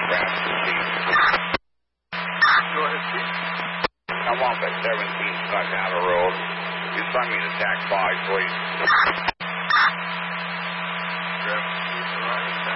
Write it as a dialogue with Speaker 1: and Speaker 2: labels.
Speaker 1: Craft Chief.
Speaker 2: Go ahead, Chief.
Speaker 1: Come off at 17 Stuck Outer Road. You send me to TAC 5, please.